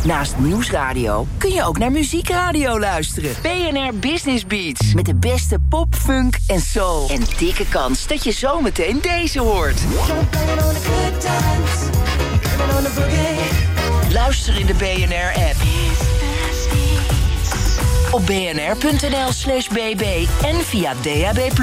Naast Nieuwsradio kun je ook naar muziekradio luisteren. BNR Business Beats. Met de beste pop, funk en soul. En dikke kans dat je zometeen deze hoort. Luister in de BNR-app. Op bnr.nl/bb en via DAB+.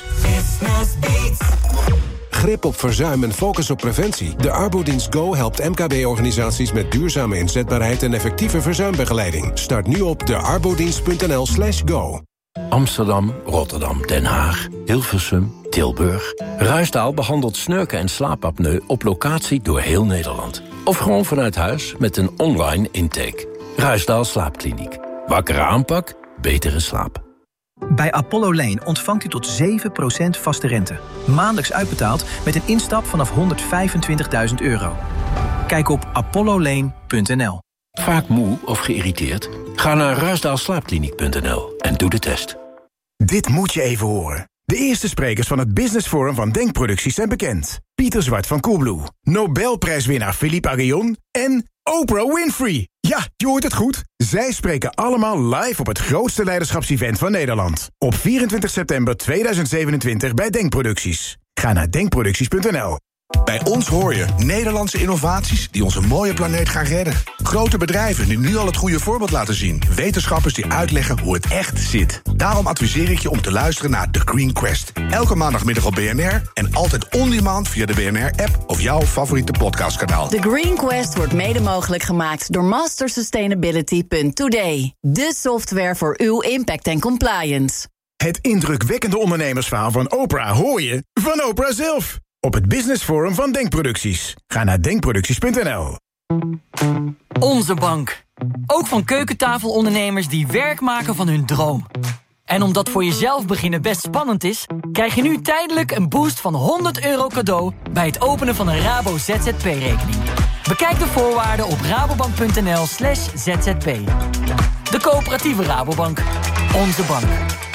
Grip op verzuim en focus op preventie. De Arbodienst Go helpt MKB-organisaties met duurzame inzetbaarheid en effectieve verzuimbegeleiding. Start nu op dearbodienst.nl/go. Amsterdam, Rotterdam, Den Haag, Hilversum, Tilburg. Ruisdaal behandelt snurken en slaapapneu op locatie door heel Nederland. Of gewoon vanuit huis met een online intake. Ruisdaal Slaapkliniek. Wakkere aanpak, betere slaap. Bij Apollo Lane ontvangt u tot 7% vaste rente. Maandelijks uitbetaald met een instap vanaf €125.000. Kijk op apollolane.nl. Vaak moe of geïrriteerd? Ga naar ruisdaalslaapkliniek.nl en doe de test. Dit moet je even horen. De eerste sprekers van het Business Forum van Denkproducties zijn bekend. Pieter Zwart van Coolblue, Nobelprijswinnaar Philippe Aghion en Oprah Winfrey. Ja, je hoort het goed. Zij spreken allemaal live op het grootste leiderschapsevent van Nederland. Op 24 september 2027 bij Denkproducties. Ga naar denkproducties.nl. Bij ons hoor je Nederlandse innovaties die onze mooie planeet gaan redden. Grote bedrijven die nu al het goede voorbeeld laten zien. Wetenschappers die uitleggen hoe het echt zit. Daarom adviseer ik je om te luisteren naar The Green Quest. Elke maandagmiddag op BNR en altijd on-demand via de BNR-app of jouw favoriete podcastkanaal. The Green Quest wordt mede mogelijk gemaakt door mastersustainability.today. De software voor uw impact en compliance. Het indrukwekkende ondernemersverhaal van Oprah hoor je van Oprah zelf. Op het Business Forum van Denkproducties. Ga naar denkproducties.nl. Onze bank. Ook van keukentafelondernemers die werk maken van hun droom. En omdat voor jezelf beginnen best spannend is, krijg je nu tijdelijk een boost van €100 cadeau bij het openen van een Rabo ZZP-rekening. Bekijk de voorwaarden op rabobank.nl/zzp. De coöperatieve Rabobank. Onze bank.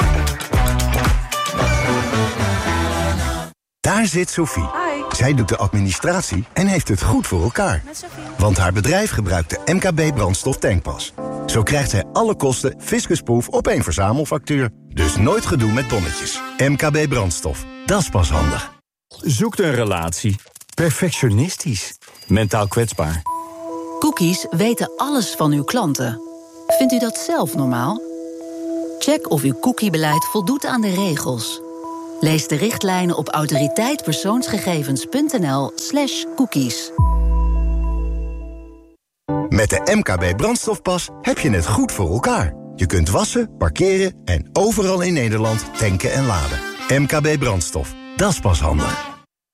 Daar zit Sophie. Zij doet de administratie en heeft het goed voor elkaar. Want haar bedrijf gebruikt de MKB brandstof tankpas. Zo krijgt zij alle kosten fiscusproof op één verzamelfactuur. Dus nooit gedoe met bonnetjes. MKB brandstof. Dat is pas handig. Zoekt een relatie. Perfectionistisch. Mentaal kwetsbaar. Cookies weten alles van uw klanten. Vindt u dat zelf normaal? Check of uw cookiebeleid voldoet aan de regels. Lees de richtlijnen op autoriteitpersoonsgegevens.nl/cookies. Met de MKB brandstofpas heb je het goed voor elkaar. Je kunt wassen, parkeren en overal in Nederland tanken en laden. MKB brandstof, dat is pas handig.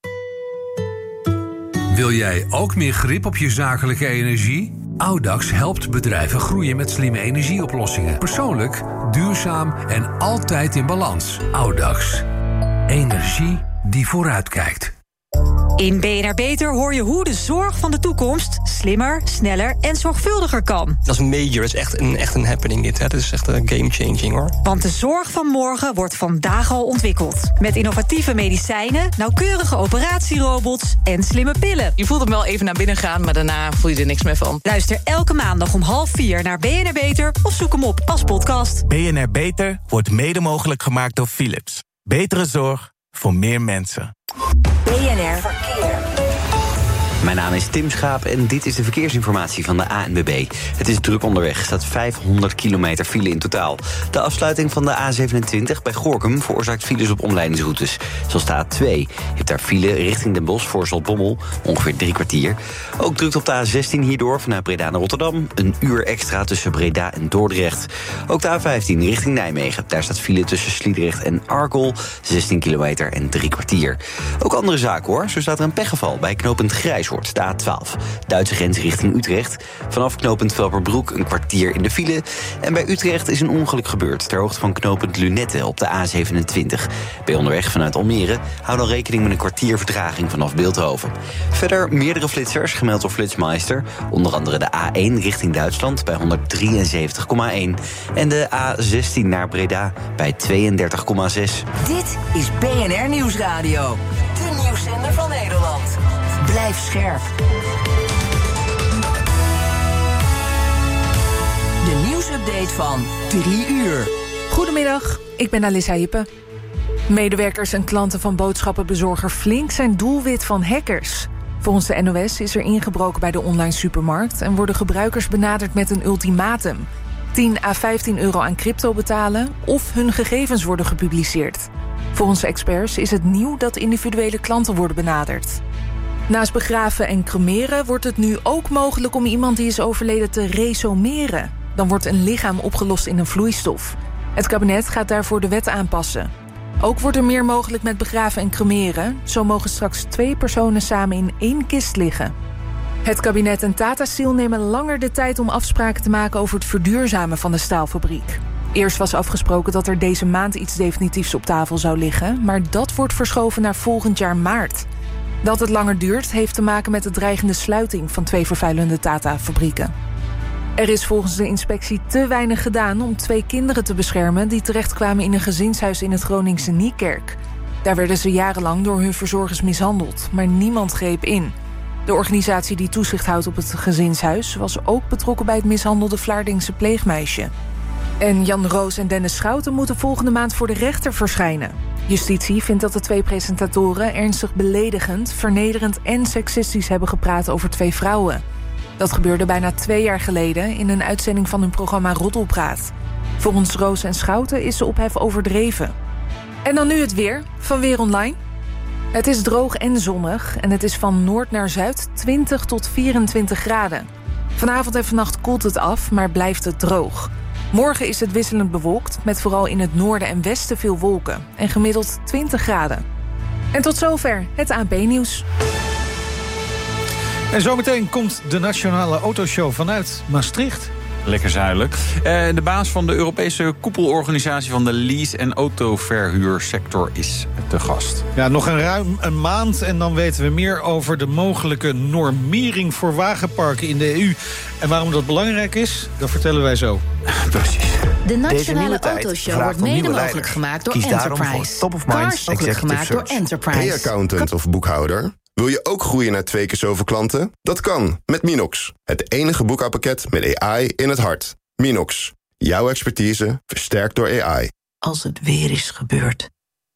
Wil jij ook meer grip op je zakelijke energie? Audax helpt bedrijven groeien met slimme energieoplossingen. Persoonlijk, duurzaam en altijd in balans. Audax. Energie die vooruitkijkt. In BNR Beter hoor je hoe de zorg van de toekomst slimmer, sneller en zorgvuldiger kan. Dat is major, dat is echt een happening dit. Hè. Dat is echt een game-changing hoor. Want de zorg van morgen wordt vandaag al ontwikkeld. Met innovatieve medicijnen, nauwkeurige operatierobots en slimme pillen. Je voelt hem wel even naar binnen gaan, maar daarna voel je er niks meer van. Luister elke maandag om 3:30 naar BNR Beter of zoek hem op als podcast. BNR Beter wordt mede mogelijk gemaakt door Philips. Betere zorg voor meer mensen. BNR Verkeer. Mijn naam is Tim Schaap en dit is de verkeersinformatie van de ANWB. Het is druk onderweg, er staat 500 kilometer file in totaal. De afsluiting van de A27 bij Gorinchem veroorzaakt files op omleidingsroutes. Zoals de A2. Je hebt daar file richting Den Bosch voor Zaltbommel, ongeveer 3 kwartier. Ook drukt op de A16 hierdoor vanuit Breda naar Rotterdam. Een uur extra tussen Breda en Dordrecht. Ook de A15 richting Nijmegen. Daar staat file tussen Sliedrecht en Arkel, 16 kilometer en 3 kwartier. Ook andere zaken hoor, zo staat er een pechgeval bij knooppunt Grijshoort, de A12. Duitse grens richting Utrecht. Vanaf knooppunt Velperbroek een kwartier in de file. En bij Utrecht is een ongeluk gebeurd ter hoogte van knooppunt Lunette op de A27. Ben je onderweg vanuit Almere, hou dan rekening met een kwartier vertraging vanaf Bilthoven. Verder meerdere flitsers gemeld door Flitsmeister. Onder andere de A1 richting Duitsland bij 173,1. En de A16 naar Breda bij 32,6. Dit is BNR Nieuwsradio. De nieuwszender van Nederland. Blijf scherp. nieuwsupdate van 3 uur. Goedemiddag, ik ben Alissa Hippe. Medewerkers en klanten van boodschappenbezorger Flink zijn doelwit van hackers. Volgens de NOS is er ingebroken bij de online supermarkt en worden gebruikers benaderd met een ultimatum. 10 à 15 euro aan crypto betalen of hun gegevens worden gepubliceerd. Volgens experts is het nieuw dat individuele klanten worden benaderd. Naast begraven en cremeren wordt het nu ook mogelijk om iemand die is overleden te resumeren. Dan wordt een lichaam opgelost in een vloeistof. Het kabinet gaat daarvoor de wet aanpassen. Ook wordt er meer mogelijk met begraven en cremeren. Zo mogen straks 2 personen samen in 1 kist liggen. Het kabinet en Tata Steel nemen langer de tijd om afspraken te maken over het verduurzamen van de staalfabriek. Eerst was afgesproken dat er deze maand iets definitiefs op tafel zou liggen, maar dat wordt verschoven naar volgend jaar maart. Dat het langer duurt heeft te maken met de dreigende sluiting van 2 vervuilende Tata-fabrieken. Er is volgens de inspectie te weinig gedaan om 2 kinderen te beschermen die terechtkwamen in een gezinshuis in het Groningse Niekerk. Daar werden ze jarenlang door hun verzorgers mishandeld, maar niemand greep in. De organisatie die toezicht houdt op het gezinshuis was ook betrokken bij het mishandelde Vlaardingse pleegmeisje. En Jan Roos en Dennis Schouten moeten volgende maand voor de rechter verschijnen. Justitie vindt dat de 2 presentatoren ernstig beledigend, vernederend en seksistisch hebben gepraat over 2 vrouwen. Dat gebeurde bijna 2 jaar geleden in een uitzending van hun programma Roddelpraat. Volgens Roos en Schouten is de ophef overdreven. En dan nu het weer van Weer Online. Het is droog en zonnig en het is van noord naar zuid 20 tot 24 graden. Vanavond en vannacht koelt het af, maar blijft het droog. Morgen is het wisselend bewolkt, met vooral in het noorden en westen veel wolken. En gemiddeld 20 graden. En tot zover het ANP-nieuws. En zometeen komt de Nationale Autoshow vanuit Maastricht. Lekker zuidelijk. De baas van de Europese koepelorganisatie van de lease- en autoverhuursector is te gast. Ja, nog ruim een maand en dan weten we meer over de mogelijke normering voor wagenparken in de EU. En waarom dat belangrijk is, dat vertellen wij zo. Precies. De Nationale Autoshow wordt mede mogelijk gemaakt door Enterprise. Cars mogelijk gemaakt door Enterprise. Hey accountant of boekhouder. Wil je ook groeien naar 2 keer zoveel klanten? Dat kan, met Minox. Het enige boekhoudpakket met AI in het hart. Minox. Jouw expertise versterkt door AI. Als het weer is gebeurd.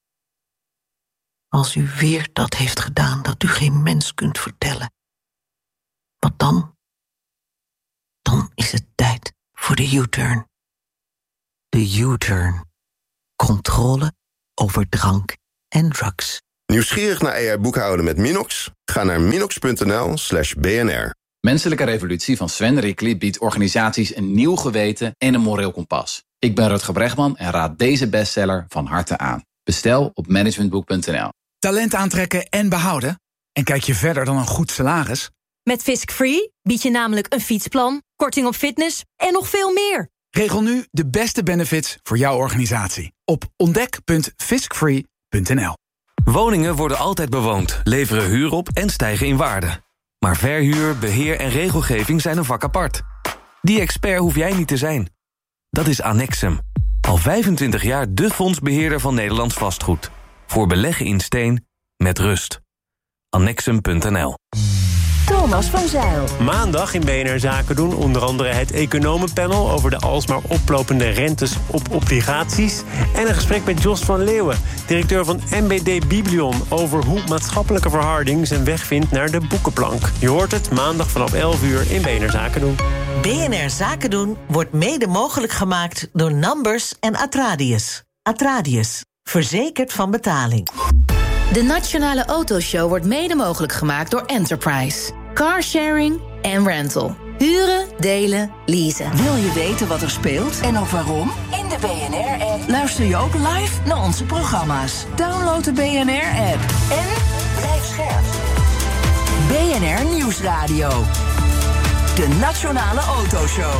Als u weer dat heeft gedaan dat u geen mens kunt vertellen. Wat dan? Dan is het tijd voor de U-turn. De U-turn. Controle over drank en drugs. Nieuwsgierig naar AI boekhouden met Minox? Ga naar minox.nl/BNR. Menselijke Revolutie van Sven Rickly biedt organisaties een nieuw geweten en een moreel kompas. Ik ben Rutger Bregman en raad deze bestseller van harte aan. Bestel op managementboek.nl. Talent aantrekken en behouden? En kijk je verder dan een goed salaris? Met Fisk Free bied je namelijk een fietsplan, korting op fitness en nog veel meer. Regel nu de beste benefits voor jouw organisatie op ontdek.fiskfree.nl. Woningen worden altijd bewoond, leveren huur op en stijgen in waarde. Maar verhuur, beheer en regelgeving zijn een vak apart. Die expert hoef jij niet te zijn. Dat is Annexum. Al 25 jaar de fondsbeheerder van Nederlands vastgoed. Voor beleggen in steen, met rust. Annexum.nl. Thomas van Zijl. Maandag in BNR Zaken doen onder andere het economenpanel over de alsmaar oplopende rentes op obligaties. En een gesprek met Jos van Leeuwen, directeur van MBD Biblion, over hoe maatschappelijke verharding zijn weg vindt naar de boekenplank. Je hoort het maandag vanaf 11 uur in BNR Zaken doen. BNR Zaken doen wordt mede mogelijk gemaakt door Numbers en Atradius. Atradius, verzekerd van betaling. De Nationale Autoshow wordt mede mogelijk gemaakt door Enterprise. Carsharing en rental. Huren, delen, leasen. Wil je weten wat er speelt en ook waarom? In de BNR-app luister je ook live naar onze programma's. Download de BNR-app en blijf scherp. BNR Nieuwsradio. De Nationale Autoshow.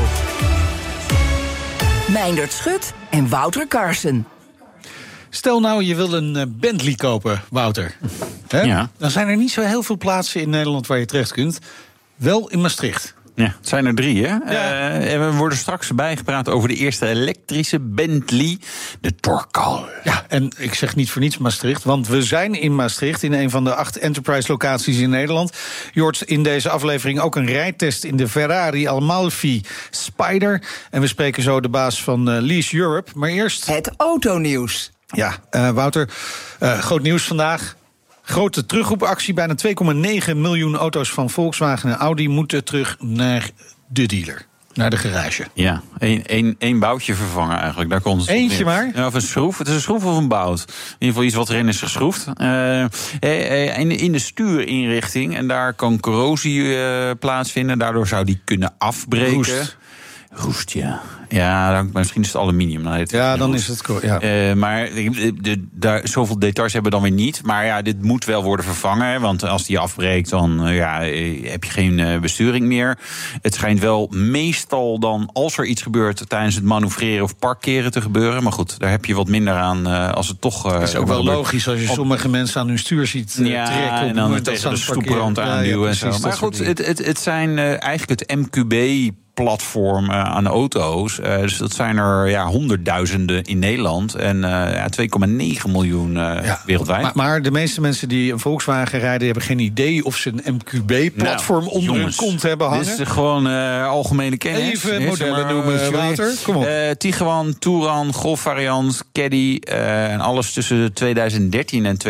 Meindert Schut en Wouter Carson. Stel nou, je wil een Bentley kopen, Wouter. Ja. Dan zijn er niet zo heel veel plaatsen in Nederland waar je terecht kunt. Wel in Maastricht. Ja, het zijn er 3, hè? Ja. En we worden straks bijgepraat over de eerste elektrische Bentley, de Torcal. Ja, en ik zeg niet voor niets Maastricht, want we zijn in Maastricht, in een van de 8 Enterprise-locaties in Nederland. Je hoort in deze aflevering ook een rijtest in de Ferrari Amalfi Spider. En we spreken zo de baas van Lease Europe. Maar eerst het autonieuws. Ja, Wouter, groot nieuws vandaag. Grote terugroepactie. Bijna 2,9 miljoen auto's van Volkswagen en Audi moeten terug naar de dealer. Naar de garage. Ja, één boutje vervangen eigenlijk. Daar komt het eentje maar? Ja, of een schroef. Het is een schroef of een bout. In ieder geval iets wat erin is geschroefd. In de stuurinrichting. En daar kan corrosie plaatsvinden. Daardoor zou die kunnen afbreken. Roest, ja. Ja, misschien is het aluminium. Dan is het... Ja. Maar zoveel details hebben we dan weer niet. Maar ja, dit moet wel worden vervangen. Want als die afbreekt, dan heb je geen besturing meer. Het schijnt wel meestal dan, als er iets gebeurt tijdens het manoeuvreren of parkeren te gebeuren. Maar goed, daar heb je wat minder aan als het toch... Het is ook wel logisch als je sommige mensen aan hun stuur ziet trekken. En dan tegen de stoeprand aanduwen en zo. Maar goed, het zijn eigenlijk het MQB-platform aan auto's. Dus dat zijn er honderdduizenden in Nederland. En 2,9 miljoen wereldwijd. Maar de meeste mensen die een Volkswagen rijden hebben geen idee of ze een MQB-platform onder hun kont hebben hangen. Dit is gewoon algemene kennis. Even modellen noemen, Wouter. Kom op. Tiguan, Touran, Golf variant, Caddy. En alles tussen 2013 en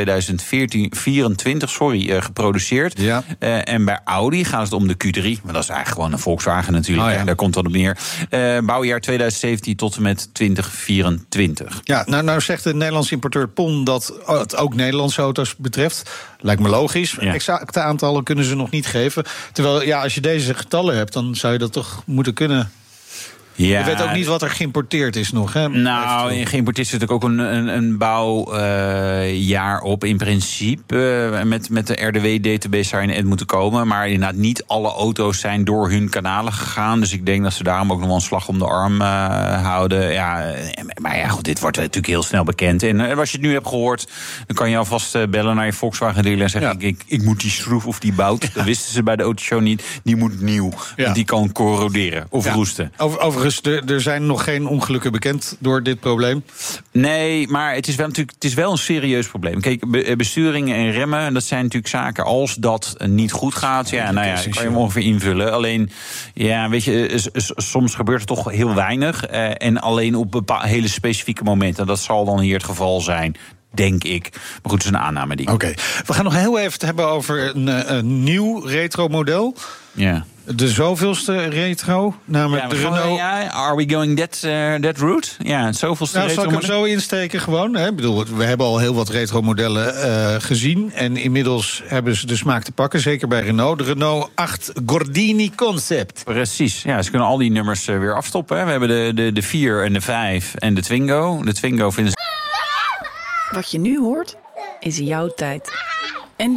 2024 geproduceerd. Ja. En bij Audi gaat het om de Q3. Maar dat is eigenlijk gewoon een Volkswagen natuurlijk. Daar komt dat op neer. Bouwjaar 2017 tot en met 2024. Ja, nou zegt de Nederlandse importeur PON dat het ook Nederlandse auto's betreft. Lijkt me logisch. Ja. Exacte aantallen kunnen ze nog niet geven. Terwijl, als je deze getallen hebt, dan zou je dat toch moeten kunnen. Ja. Je weet ook niet wat er geïmporteerd is nog, hè? Nou, geïmporteerd zit ook een bouwjaar op. In principe met de RDW-database zou je in Ed moeten komen. Maar inderdaad, niet alle auto's zijn door hun kanalen gegaan. Dus ik denk dat ze daarom ook nog wel een slag om de arm houden. Ja, maar ja, goed, dit wordt natuurlijk heel snel bekend. En als je het nu hebt gehoord, dan kan je alvast bellen naar je Volkswagen-dealer en zeggen: ik moet die schroef of die bout. Dat wisten ze bij de autoshow niet. Die moet nieuw. Ja. Want die kan corroderen of roesten. Overigens, er zijn nog geen ongelukken bekend door dit probleem. Nee, maar het is wel een serieus probleem. Kijk, besturingen en remmen, dat zijn natuurlijk zaken als dat niet goed gaat. Ja, kan je hem ongeveer invullen. Alleen, weet je, soms gebeurt er toch heel weinig. En alleen op hele specifieke momenten. Dat zal dan hier het geval zijn. Denk ik. Maar goed, het is een aanname die. Oké. We gaan nog heel even hebben over een nieuw retro-model. Ja. De zoveelste retro, namelijk de Renault. Are we going that route? Ja, het zoveelste retro. Zal ik hem zo insteken gewoon? Hè? Ik bedoel, we hebben al heel wat retro-modellen gezien. En inmiddels hebben ze de smaak te pakken, zeker bij Renault. De Renault 8 Gordini Concept. Precies, ja, ze kunnen al die nummers weer afstoppen. Hè. We hebben de 4 en de 5 en de Twingo. De Twingo vinden ze... Wat je nu hoort, is jouw tijd.